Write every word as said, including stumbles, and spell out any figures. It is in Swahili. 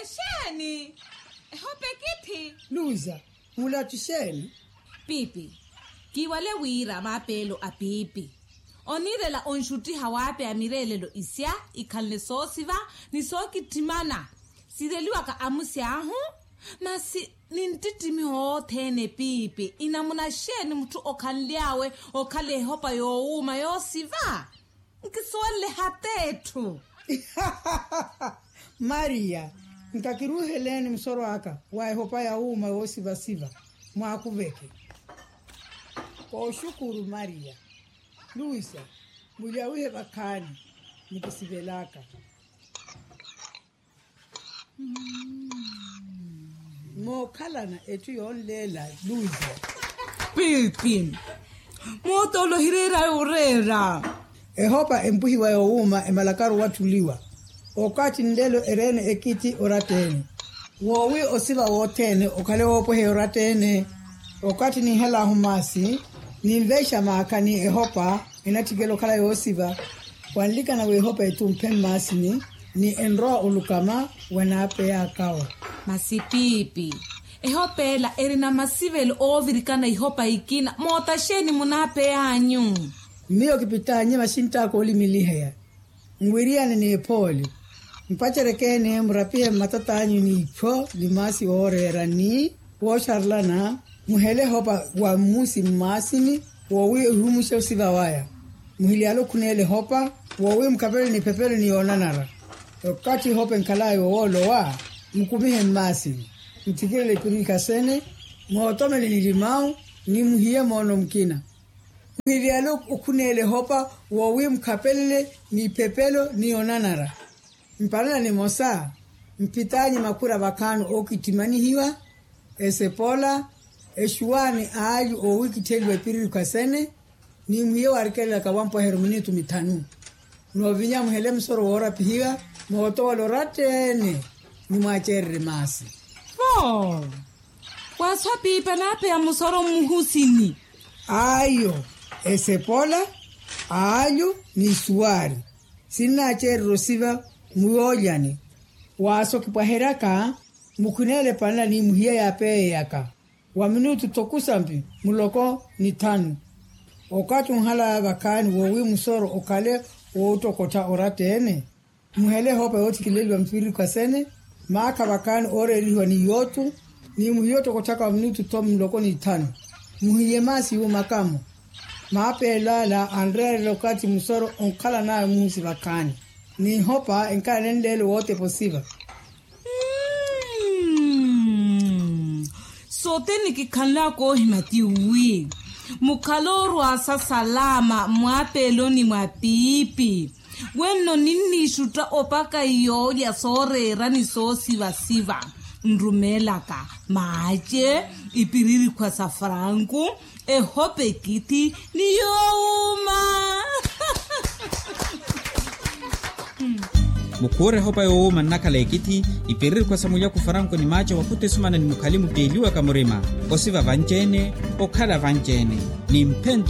Esheni. Ehope kithi. Luza, mula tusheni. Pipi. Kiwale wira mapelo a pipi. Onirela onshuti hawape amirelelo isya ikalne sosiva ni soki timana. Sideliwa ka amusi ahu. Masi nintitimi hothene pipi. Inamuna sheni mtu okanliawe okale hopa yo uma yo siva. Nkiswale hatetu. Maria, nkakiruheleni msoro aka. Wae hopa ya uma yo siva siva. Mwakuveke. Kwa ushukuru Maria. Luisa, mulia uhe bakani. Nikisibelaka. Mm. Mo kalana etu yon lela Luisa. Pipi. Motolo hirera urera. Ehopa empuhi wa youma emalakaru watuliwa. Okati ndelo erene ekiti oratene. Wowi osiva wotene okale wopohe oratene. Okati ni hela humasi. Ni mvesha maakani ehopa enatigelo kala yosiva. Wanlika na wehopa etu mpemmasini. Ni enroa ulukama wanape ya kawa. Masipipi. Ehopela erina masivelo ovirikana ihopa ikina. Mota sheni munape anyu. Miyo kipita nye mashinta koli milihea. Mwiriane ni epoli. Mpacherekene mrapie matata anyu ni ipo. Limasi orera ni. Washarlana. Muhele hopa wa musi masini. Wawi humusha usiva waya. Muhili alo kunele hopa. Wawi mkapele ni pepele ni onanara. Wakati hopa nkalayo wolo wa. Mkumihe masini. Mtikile kurika sene. Mwatomele ni limau. Ni muhie mono mkina. Mwilialo ukunele hopa. Wawi mkapele ni pepelo ni onanara. Mpalana ni mosa. Mpitanyi makura bakano okitimani hiwa. Esepola. Eshuani aaju o wiki telwe piriru kasene. Ni muhie warikele kawampo heruminitu mitanu. Nuwavinya muhele msoro wora pihiwa. Mwotowa loratene. Ni mwachere masi. Po. Waswa pipa nape ya musoro muhusini. Ayo. Esepola. Aaju ni suwari. Sina achere rosiva muojani. Waso kipaheraka. Mukunele panla ni muhie ya peye yaka. Wa minutu tokusampi muloko ni tanu. Okati mhala bakani wowi musoro okale wotokota oratene. Muhele hopa yoti kileli wa mpiri kwa sene. Maaka bakani ore liwa ni yotu. Ni muhiyoto kotaka wa minutu tomu muloko ni tanu. Muhiyemasi yu makamu. Maape lala Andrea lokati musoro onkala na musi bakani. Ni hopa enkala nendele wote posiba. Sote nikikala ko himati uwi. Mukaloru asa salama mwapelo ni mwapipi. Weno nini shuta opaka iyo ya sorera ni so siva siva. Nrumelaka maache ipiriri kwa safrangu. Ehope kiti ni youma. Mukure hopa yo manaka lekiti ipiriri kwa samuya kufaranko ni macho wakute sumana ni mukalimu teliwa kamurima osiva vanjene okala vanjene ni mpento